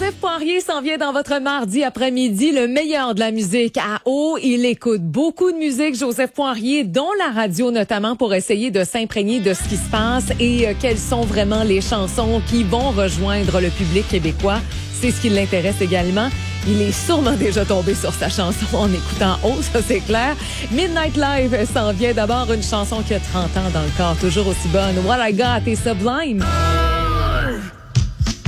Joseph Poirier s'en vient dans votre mardi après-midi, le meilleur de la musique à eau. Il écoute beaucoup de musique, Joseph Poirier, dont la radio notamment, pour essayer de s'imprégner de ce qui se passe et quelles sont vraiment les chansons qui vont rejoindre le public québécois. C'est ce qui l'intéresse également. Il est sûrement déjà tombé sur sa chanson en écoutant haut, ça c'est clair. Midnight Live s'en vient. D'abord une chanson qui a 30 ans dans le corps, toujours aussi bonne. What I Got et Sublime.